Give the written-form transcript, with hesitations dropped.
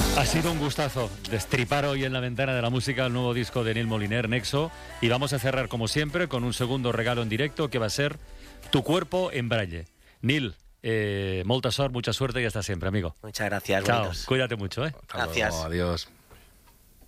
Ha sido un gustazo destripar hoy en la ventana de la música el nuevo disco de Nil Moliner, Nexo, y vamos a cerrar como siempre con un segundo regalo en directo que va a ser Tu cuerpo en braille. Nil, molta sort, mucha suerte y hasta siempre, amigo. Muchas gracias. Chao, bonitos. cuídate mucho, ¿eh? Gracias. Adiós.